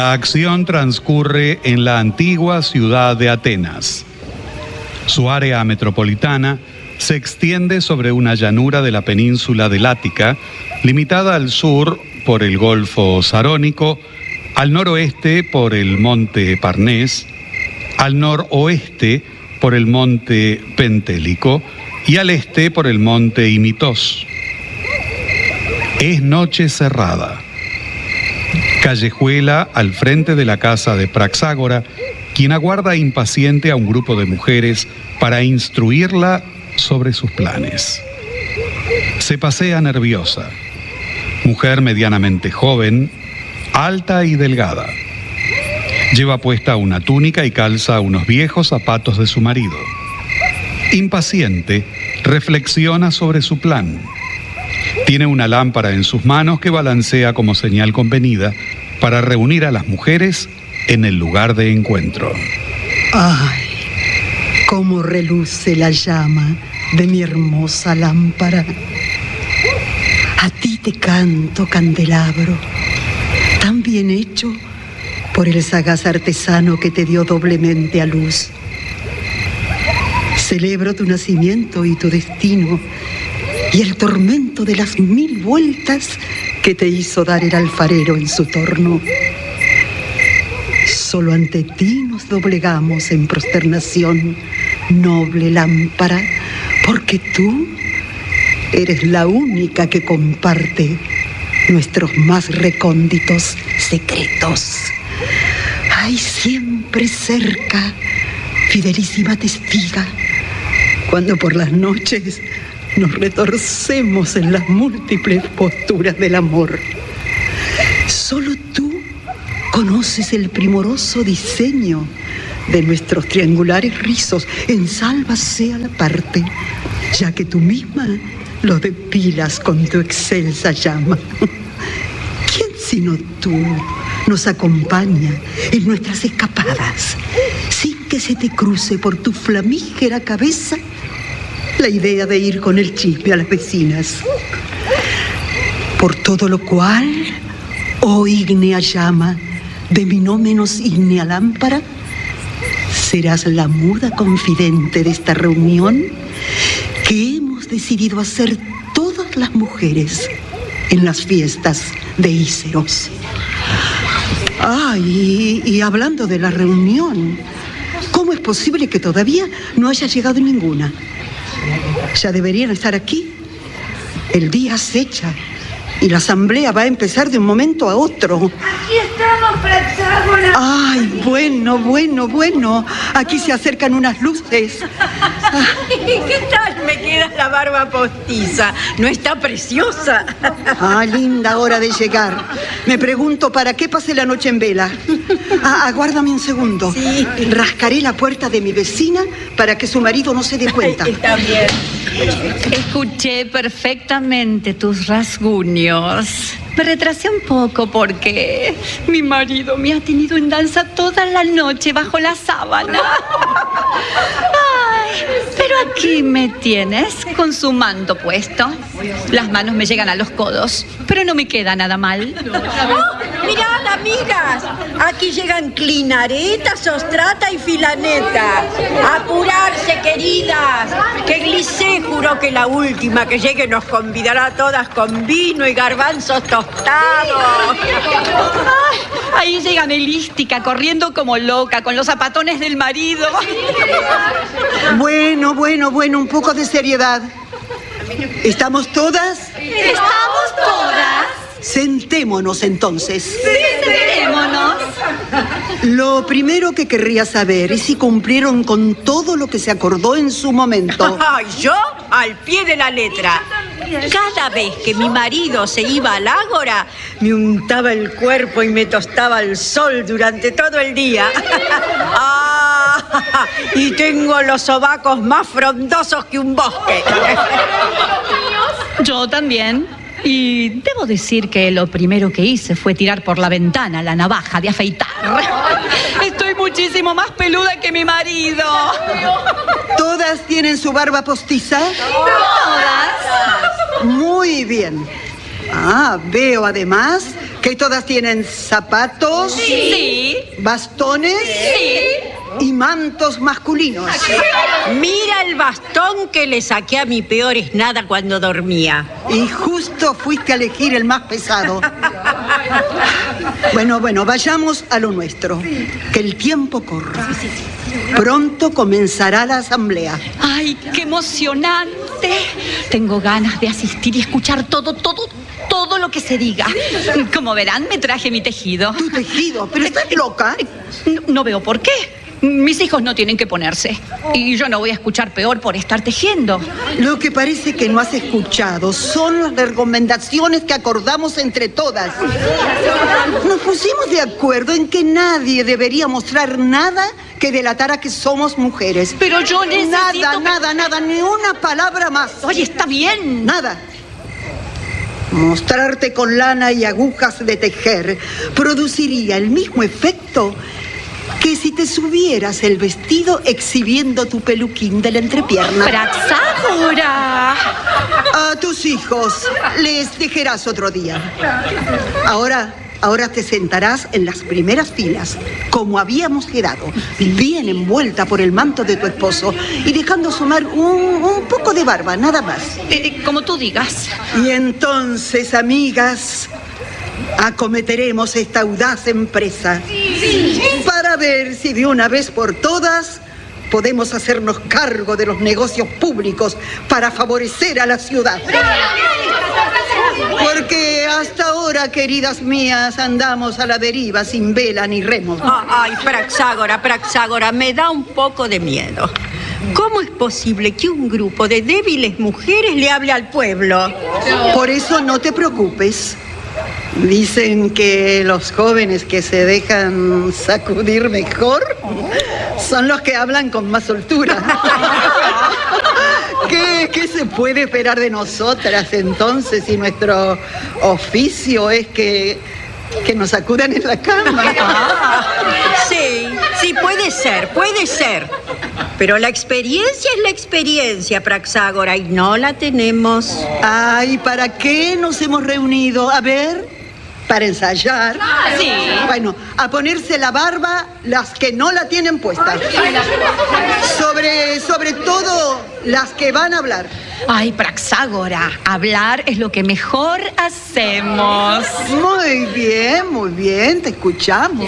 La acción transcurre en la antigua ciudad de Atenas. Su área metropolitana se extiende sobre una llanura de la península del Ática, limitada al sur por el Golfo Sarónico, al noroeste por el monte Parnés, al noroeste por el monte Pentélico y al este por el monte Imitos. Es noche cerrada. Callejuela al frente de la casa de Praxágora, quien aguarda impaciente a un grupo de mujeres para instruirla sobre sus planes. Se pasea nerviosa. Mujer medianamente joven, alta y delgada. Lleva puesta una túnica y calza unos viejos zapatos de su marido. Impaciente, reflexiona sobre su plan. Tiene una lámpara en sus manos que balancea como señal convenida para reunir a las mujeres en el lugar de encuentro. ¡Ay! Cómo reluce la llama de mi hermosa lámpara. A ti te canto, candelabro, tan bien hecho por el sagaz artesano que te dio doblemente a luz. Celebro tu nacimiento y tu destino y el tormento de las 1000 vueltas que te hizo dar el alfarero en su torno. Solo ante ti nos doblegamos en prosternación, noble lámpara, porque tú eres la única que comparte nuestros más recónditos secretos. Ay, siempre cerca, fidelísima testiga, cuando por las noches nos retorcemos en las múltiples posturas del amor. Solo tú conoces el primoroso diseño de nuestros triangulares rizos, en salva sea la parte, ya que tú misma los depilas con tu excelsa llama. ¿Quién sino tú nos acompaña en nuestras escapadas, sin que se te cruce por tu flamígera cabeza la idea de ir con el chisme a las vecinas? Por todo lo cual, oh ígnea llama de mi no menos ígnea lámpara, serás la muda confidente de esta reunión que hemos decidido hacer todas las mujeres en las fiestas de Íceros. Y hablando de la reunión, ¿cómo es posible que todavía no haya llegado ninguna? Ya deberían estar aquí. El día acecha y la asamblea va a empezar de un momento a otro. Aquí estamos, Praxágora. Ay, bueno. Aquí se acercan unas luces. ¿Qué tal me queda la barba postiza? ¿No está preciosa? Linda hora de llegar. Me pregunto, ¿para qué pasé la noche en vela? Aguárdame un segundo. Sí. Rascaré la puerta de mi vecina para que su marido no se dé cuenta. Está bien. Escuché perfectamente tus rasguños. Me retrasé un poco porque mi marido me ha tenido en danza toda la noche bajo la sábana. Ay, pero aquí me tienes con su manto puesto. Las manos me llegan a los codos, pero no me queda nada mal. ¡Oh, mirad, amigas! Aquí llegan Clinareta, Sostrata y Filaneta. ¡Apurarse, queridas! Que Glicé juró que la última que llegue nos convidará a todas con vino y garbanzos tostados. Ay, ahí llega Melística corriendo como loca con los zapatones del marido. Bueno, un poco de seriedad. ¿Estamos todas? ¿Estamos todas? Sentémonos entonces. Sí, sentémonos. Lo primero que querría saber es si cumplieron con todo lo que se acordó en su momento. Ay, yo al pie de la letra. Cada vez que mi marido se iba al ágora, me untaba el cuerpo y me tostaba el sol durante todo el día. Y tengo los sobacos más frondosos que un bosque. Yo también. Y debo decir que lo primero que hice fue tirar por la ventana la navaja de afeitar. Estoy muchísimo más peluda que mi marido. ¿Todas tienen su barba postiza? Todas. Muy bien. Veo además ¿Que todas tienen zapatos? Sí. ¿Bastones? Sí. Y mantos masculinos. Mira el bastón que le saqué a mi peor es nada cuando dormía. Y justo fuiste a elegir el más pesado. Bueno, vayamos a lo nuestro. Que el tiempo corre. Pronto comenzará la asamblea. ¡Ay, qué emocionante! Tengo ganas de asistir y escuchar todo lo que se diga. Como verán, me traje mi tejido. ¿Tu tejido? ¿Pero estás loca? No veo por qué. Mis hijos no tienen que ponerse. Y yo no voy a escuchar peor por estar tejiendo. Lo que parece que no has escuchado son las recomendaciones que acordamos entre todas. Nos pusimos de acuerdo en que nadie debería mostrar nada que delatara que somos mujeres. Pero yo necesito... Nada, ni una palabra más. Oye, está bien. Nada. Mostrarte con lana y agujas de tejer produciría el mismo efecto que si te subieras el vestido exhibiendo tu peluquín de la entrepierna. ¡Praxágora! A tus hijos les tejerás otro día. Ahora te sentarás en las primeras filas, como habíamos quedado, bien envuelta por el manto de tu esposo y dejando asomar un poco de barba, nada más. Como tú digas. Y entonces, amigas, acometeremos esta audaz empresa para ver si de una vez por todas podemos hacernos cargo de los negocios públicos para favorecer a la ciudad. Porque hasta ahora, queridas mías, andamos a la deriva sin vela ni remo. Ay, Praxágora, me da un poco de miedo. ¿Cómo es posible que un grupo de débiles mujeres le hable al pueblo? Por eso no te preocupes. Dicen que los jóvenes que se dejan sacudir mejor son los que hablan con más soltura. ¿Qué se puede esperar de nosotras entonces si nuestro oficio es que nos sacudan en la cama? Sí, puede ser. Pero la experiencia es la experiencia, Praxágora, y no la tenemos. Ay, ¿para qué nos hemos reunido? A ver, para ensayar. Sí. Bueno, a ponerse la barba las que no la tienen puesta. Sobre todo las que van a hablar. Ay, Praxágora, hablar es lo que mejor hacemos. Muy bien, te escuchamos.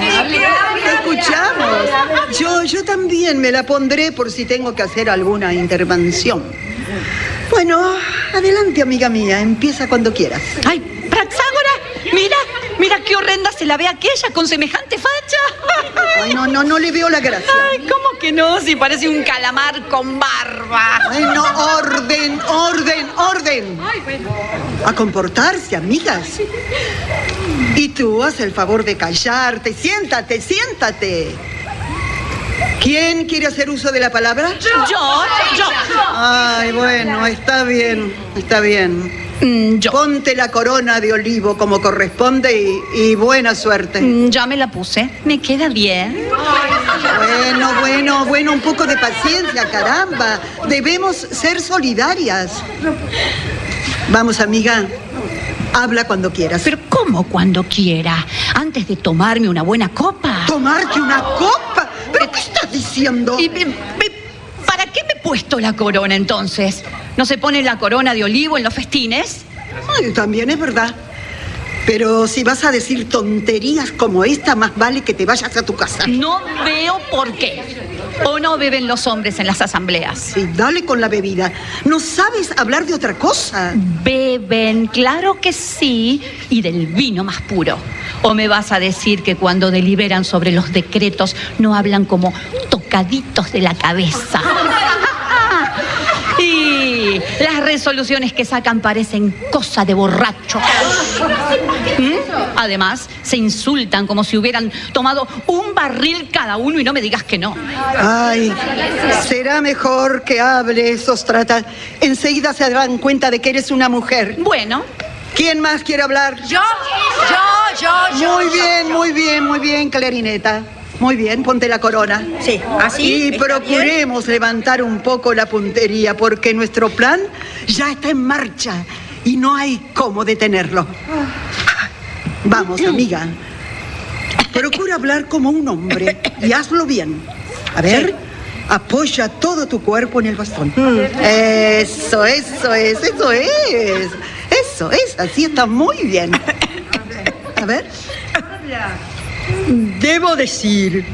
Yo también me la pondré por si tengo que hacer alguna intervención. Bueno, adelante, amiga mía, empieza cuando quieras. Ay, Praxágora, mira qué horrenda se la ve aquella con semejante facha. Ay, no le veo la gracia. Ay, ¿cómo que no? Si parece un calamar con barba. Ay, no, orden. A comportarse, amigas. Y tú, haz el favor de callarte. Siéntate. ¿Quién quiere hacer uso de la palabra? Yo. Ay, bueno, está bien. Yo. Ponte la corona de olivo como corresponde y buena suerte. Ya me la puse. Me queda bien. Bueno, un poco de paciencia, caramba. Debemos ser solidarias. Vamos, amiga. Habla cuando quieras. Pero ¿cómo cuando quiera? Antes de tomarme una buena copa. ¿Tomarte una copa? ¿Pero qué estás diciendo? ¿Para qué me he puesto la corona entonces? ¿No se pone la corona de olivo en los festines? Ay, también es verdad. Pero si vas a decir tonterías como esta, más vale que te vayas a tu casa. No veo por qué. ¿O no beben los hombres en las asambleas? Sí, dale con la bebida. ¿No sabes hablar de otra cosa? Beben, claro que sí, y del vino más puro. ¿O me vas a decir que cuando deliberan sobre los decretos no hablan como tocaditos de la cabeza? Y las resoluciones que sacan parecen cosa de borrachos. Además, se insultan como si hubieran tomado un barril cada uno y no me digas que no. Ay, será mejor que hables, Ostrata. Enseguida se darán cuenta de que eres una mujer. Bueno. ¿Quién más quiere hablar? Yo. Muy bien, clarineta. Muy bien, ponte la corona. Sí, así. Y procuremos levantar un poco la puntería, porque nuestro plan ya está en marcha y no hay cómo detenerlo. Vamos, amiga. Procura hablar como un hombre y hazlo bien. A ver, apoya todo tu cuerpo en el bastón. Eso es. Así está muy bien. A ver. Debo decir,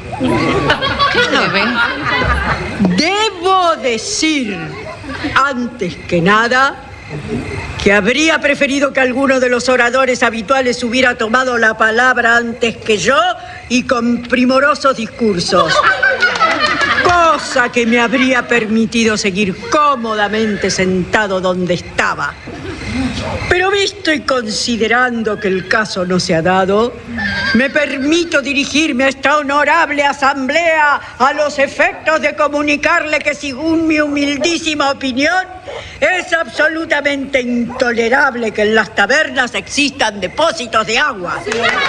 antes que nada, que habría preferido que alguno de los oradores habituales hubiera tomado la palabra antes que yo y con primorosos discursos. Cosa que me habría permitido seguir cómodamente sentado donde estaba. Pero visto y considerando que el caso no se ha dado, me permito dirigirme a esta honorable asamblea a los efectos de comunicarle que, según mi humildísima opinión, es absolutamente intolerable que en las tabernas existan depósitos de agua.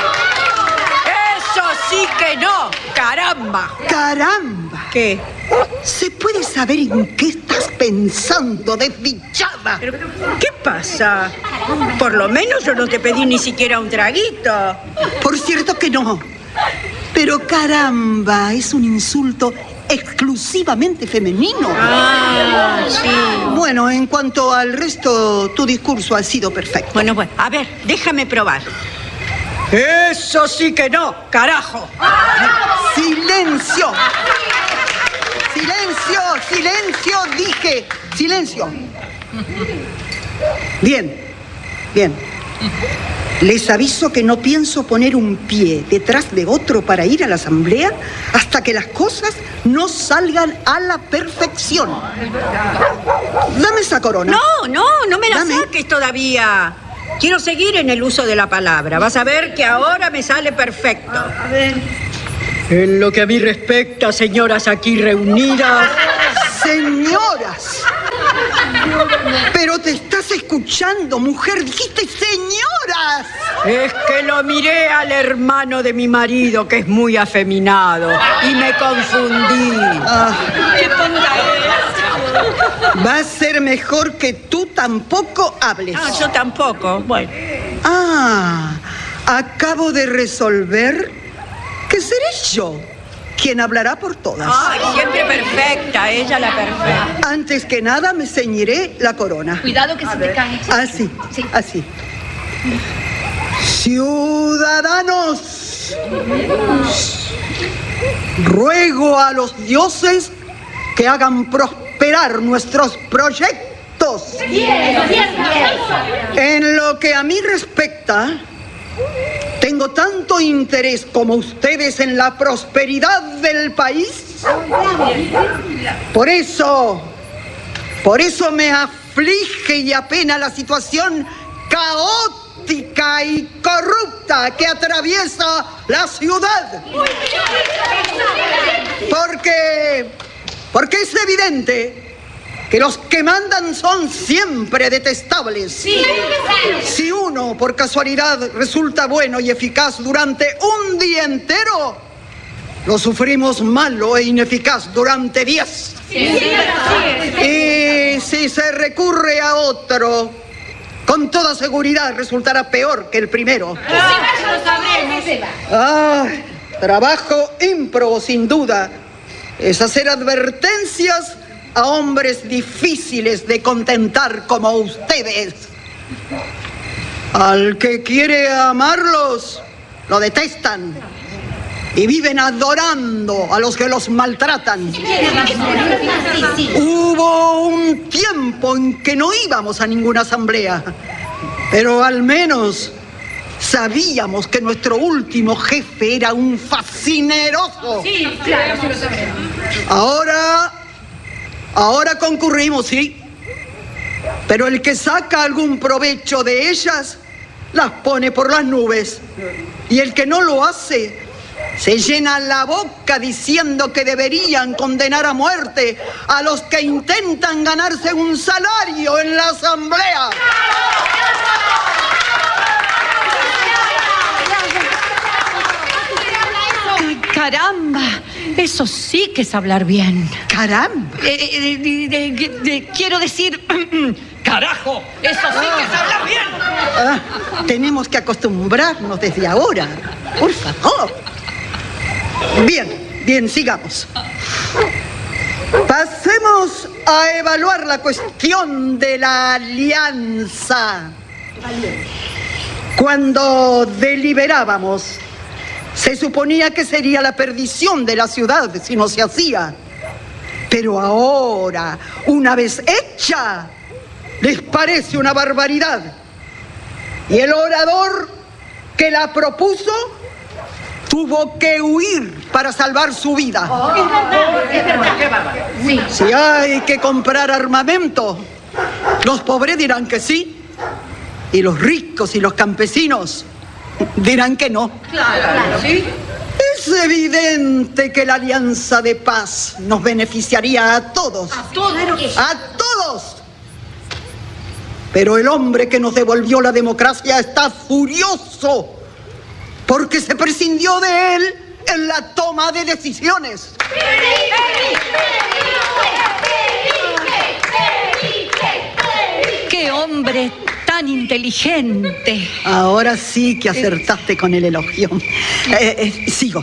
¡Eso sí que no! ¡Caramba! ¡Caramba! ¿Qué? ¿Se puede saber en qué estás pensando, desdichada? ¿Pero qué pasa? Por lo menos yo no te pedí ni siquiera un traguito. Por cierto que no. Pero caramba, es un insulto exclusivamente femenino. Ah, sí. Bueno, en cuanto al resto, tu discurso ha sido perfecto. Bueno, a ver, déjame probar. ¡Eso sí que no, carajo! ¡Silencio! ¡Silencio! Dije, silencio. Bien. Les aviso que no pienso poner un pie detrás de otro para ir a la asamblea hasta que las cosas no salgan a la perfección. Dame esa corona. No me la saques todavía. Quiero seguir en el uso de la palabra. Vas a ver que ahora me sale perfecto. A ver. En lo que a mí respecta, señoras aquí reunidas... ¡Señoras! Pero te estás escuchando, mujer. Dijiste señoras. Es que lo miré al hermano de mi marido, que es muy afeminado, y me confundí. ¡Qué tonta eres! Va a ser mejor que tú tampoco hables. Yo tampoco. Bueno. Acabo de resolver que seré yo quien hablará por todas. Ay, siempre perfecta, ella la perfecta. Antes que nada me ceñiré la corona. Cuidado que se te cae. Así, sí. Así. Ciudadanos, ruego a los dioses que hagan prosperar nuestros proyectos. Bien. En lo que a mí respecta, tengo tanto interés como ustedes en la prosperidad del país. Por eso me aflige y apena la situación caótica y corrupta que atraviesa la ciudad. Porque es evidente que los que mandan son siempre detestables. Sí. Si uno, por casualidad, resulta bueno y eficaz durante un día entero, lo sufrimos malo e ineficaz durante 10. Y si se recurre a otro, con toda seguridad resultará peor que el primero. Trabajo ímprobo, sin duda, es hacer advertencias a hombres difíciles de contentar como ustedes. Al que quiere amarlos, lo detestan y viven adorando a los que los maltratan. Hubo un tiempo en que no íbamos a ninguna asamblea, pero al menos sabíamos que nuestro último jefe era un fascineroso. Sí, claro, sí lo sabemos. Ahora concurrimos, sí. Pero el que saca algún provecho de ellas, las pone por las nubes. Y el que no lo hace, se llena la boca diciendo que deberían condenar a muerte a los que intentan ganarse un salario en la asamblea. ¡Caramba! Eso sí que es hablar bien. ¡Caramba! Quiero decir, ¡Carajo! ¡Eso sí que es hablar bien! Tenemos que acostumbrarnos desde ahora. Por favor. Bien, sigamos. Pasemos a evaluar la cuestión de la alianza. Cuando deliberábamos, se suponía que sería la perdición de la ciudad si no se hacía. Pero ahora, una vez hecha, les parece una barbaridad. Y el orador que la propuso tuvo que huir para salvar su vida. Es verdad. Sí. Si hay que comprar armamento, los pobres dirán que sí, y los ricos y los campesinos dirán que no. Claro, sí. Es evidente que la alianza de paz nos beneficiaría a todos. A todos. ¡A todos! Pero el hombre que nos devolvió la democracia está furioso porque se prescindió de él en la toma de decisiones. ¡Qué hombre tan inteligente! Ahora sí que acertaste con el elogio. Sigo.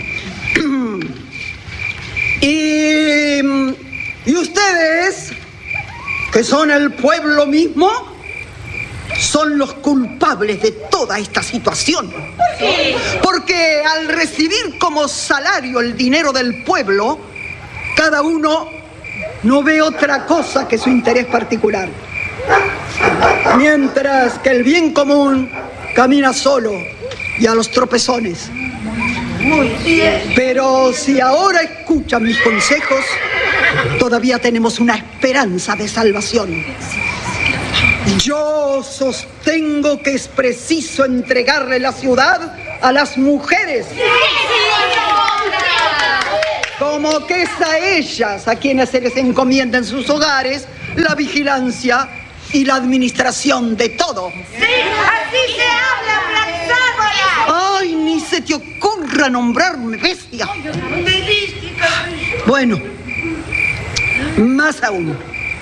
Y ustedes, que son el pueblo mismo, son los culpables de toda esta situación. Porque al recibir como salario el dinero del pueblo, cada uno no ve otra cosa que su interés particular. Mientras que el bien común camina solo y a los tropezones. Muy bien. Pero si ahora escuchan mis consejos, todavía tenemos una esperanza de salvación. Yo sostengo que es preciso entregarle la ciudad a las mujeres. Como que es a ellas a quienes se les encomienda en sus hogares la vigilancia y la administración de todo. Sí, así se habla, Plaxágoras. ¡Ay, ni se te ocurra nombrarme bestia! Bueno, más aún.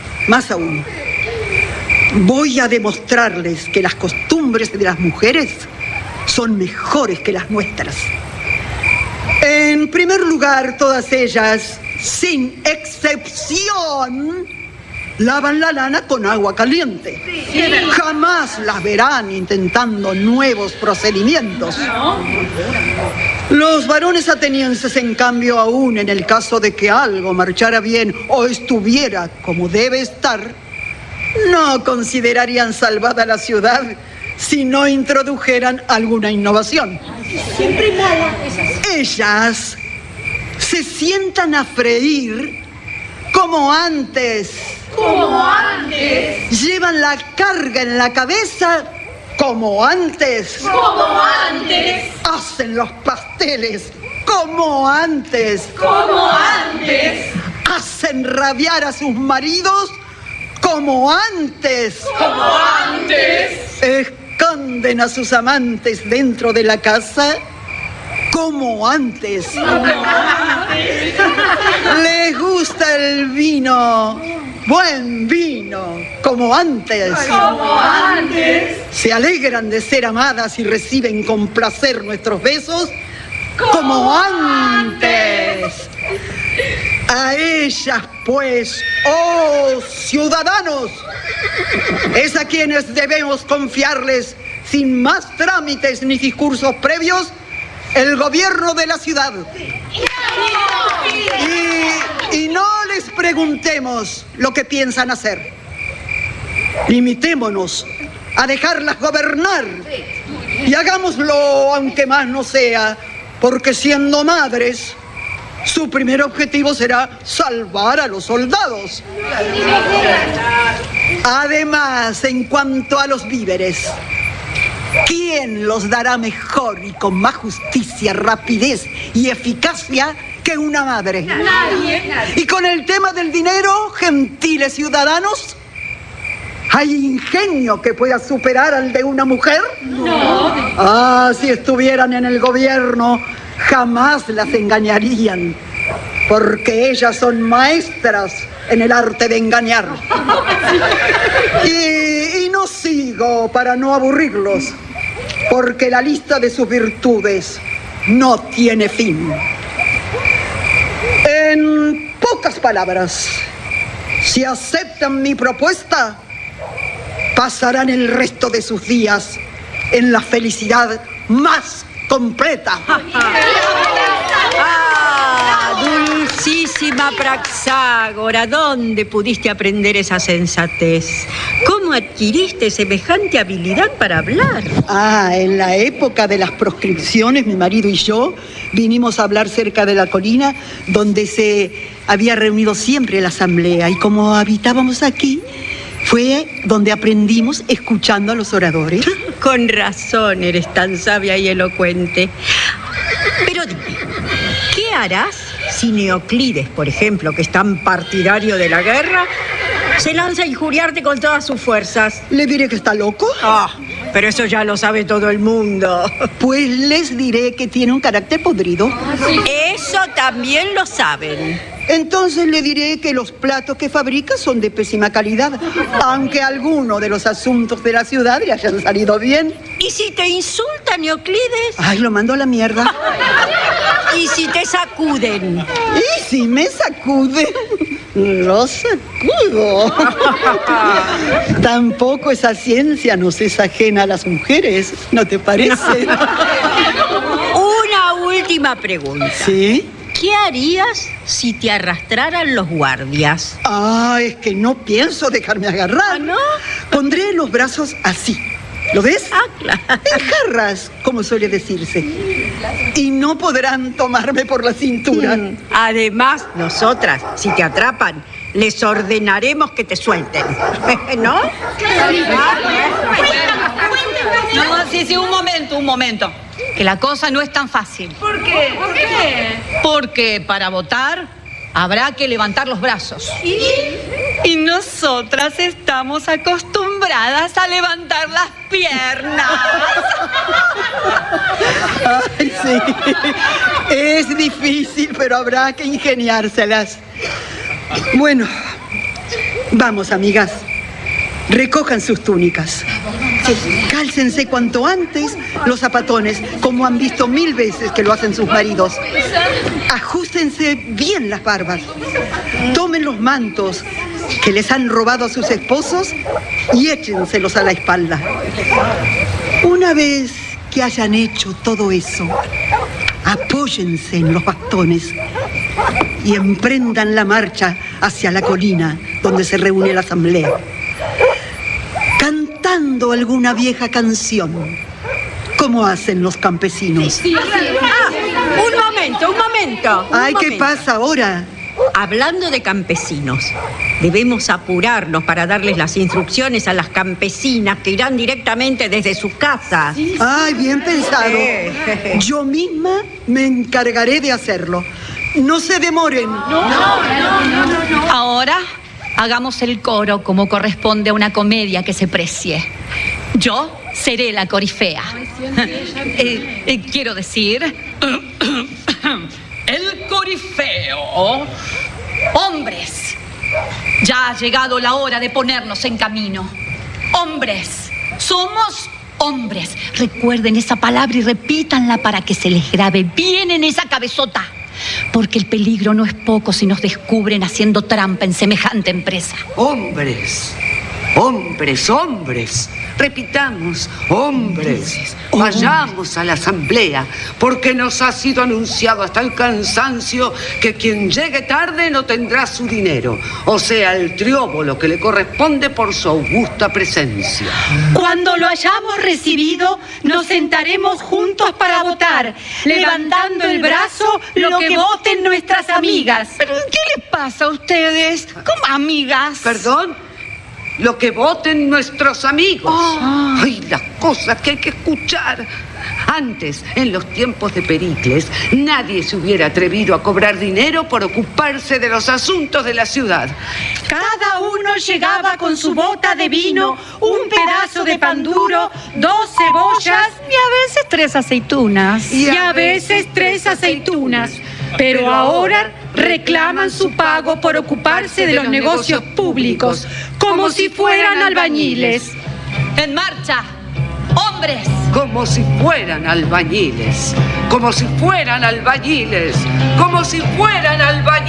Voy a demostrarles que las costumbres de las mujeres son mejores que las nuestras. En primer lugar, todas ellas, sin excepción, lavan la lana con agua caliente. Jamás las verán intentando nuevos procedimientos. Los varones atenienses, en cambio, aún en el caso de que algo marchara bien o estuviera como debe estar, no considerarían salvada la ciudad si no introdujeran alguna innovación. Ellas se sientan a freír como antes. Llevan la carga en la cabeza como antes. Hacen los pasteles como antes. Hacen rabiar a sus maridos como antes. Esconden a sus amantes dentro de la casa como antes. Les gusta el vino, buen vino, como antes. Se alegran de ser amadas y reciben con placer nuestros besos como antes. A ellas, pues, oh ciudadanos, es a quienes debemos confiarles, sin más trámites ni discursos previos, el gobierno de la ciudad. Y no les preguntemos lo que piensan hacer. Limitémonos a dejarlas gobernar y hagámoslo aunque más no sea, porque siendo madres, su primer objetivo será salvar a los soldados. Además, en cuanto a los víveres, ¿quién los dará mejor y con más justicia, rapidez y eficacia que una madre? Nadie. Y con el tema del dinero, gentiles ciudadanos, ¿hay ingenio que pueda superar al de una mujer? No. Si estuvieran en el gobierno, jamás las engañarían. porque ellas son maestras en el arte de engañar. Y no sigo para no aburrirlos, porque la lista de sus virtudes no tiene fin. En pocas palabras, si aceptan mi propuesta, pasarán el resto de sus días en la felicidad más completa. Dulcísima Praxágora, ¿dónde pudiste aprender esa sensatez? ¿Cómo adquiriste semejante habilidad para hablar? En la época de las proscripciones, mi marido y yo vinimos a hablar cerca de la colina donde se había reunido siempre la asamblea, y como habitábamos aquí, fue donde aprendimos escuchando a los oradores. Con razón eres tan sabia y elocuente. Pero dime, ¿qué harás si Neoclides, por ejemplo, que es tan partidario de la guerra, se lanza a injuriarte con todas sus fuerzas? ¿Le diré que está loco? Pero eso ya lo sabe todo el mundo. Pues les diré que tiene un carácter podrido. Eso también lo saben. Entonces le diré que los platos que fabrica son de pésima calidad, aunque algunos de los asuntos de la ciudad le hayan salido bien. ¿Y si te insulta Neoclides? Lo mando a la mierda. ¿Y si te sacuden? ¿Y si me sacuden? Lo sacudo. Tampoco esa ciencia nos es ajena a las mujeres, ¿no te parece? Una última pregunta. ¿Sí? ¿Qué harías si te arrastraran los guardias? Es que no pienso dejarme agarrar. ¿No? Pondré los brazos así. ¿Lo ves? Claro. En jarras, como suele decirse. Y no podrán tomarme por la cintura. Además, nosotras, si te atrapan, les ordenaremos que te suelten. ¿No? No, sí, un momento. Que la cosa no es tan fácil. ¿Por qué? ¿Por qué? Porque para votar habrá que levantar los brazos. Y nosotras estamos acostumbradas a levantar las piernas. Sí. Es difícil, pero habrá que ingeniárselas. Bueno, vamos, amigas. Recojan sus túnicas. Cálcense cuanto antes los zapatones, como han visto 1000 veces que lo hacen sus maridos. Ajústense bien las barbas. Tomen los mantos que les han robado a sus esposos y échenselos a la espalda. Una vez que hayan hecho todo eso, apóyense en los bastones y emprendan la marcha hacia la colina donde se reúne la asamblea, cantando alguna vieja canción, como hacen los campesinos. Un momento. ¿Qué pasa ahora? Hablando de campesinos, debemos apurarnos para darles las instrucciones a las campesinas que irán directamente desde sus casas. Bien pensado. Yo misma me encargaré de hacerlo. No se demoren. No. Ahora hagamos el coro como corresponde a una comedia que se precie. Yo seré la corifea. Quiero decir, el corifeo. Hombres, ya ha llegado la hora de ponernos en camino. Hombres, somos hombres. Recuerden esa palabra y repítanla para que se les grabe bien en esa cabezota. Porque el peligro no es poco si nos descubren haciendo trampa en semejante empresa. Hombres, hombres, hombres. Repitamos, hombres, vayamos a la asamblea, porque nos ha sido anunciado hasta el cansancio que quien llegue tarde no tendrá su dinero, o sea, el trióbolo que le corresponde por su augusta presencia. Cuando lo hayamos recibido, nos sentaremos juntos para votar, levantando el brazo lo que voten nuestras amigas. ¿Pero qué les pasa a ustedes? ¿Cómo amigas? ¿Perdón? Lo que voten nuestros amigos. Las cosas que hay que escuchar. Antes, en los tiempos de Pericles, nadie se hubiera atrevido a cobrar dinero por ocuparse de los asuntos de la ciudad. Cada uno llegaba con su bota de vino, un pedazo de pan duro, 2 cebollas y a veces 3 aceitunas. y a veces 3 aceitunas. Pero ahora reclaman su pago por ocuparse de los negocios públicos, como si fueran albañiles. ¡En marcha! ¡Hombres! Como si fueran albañiles, como si fueran albañiles, como si fueran albañiles.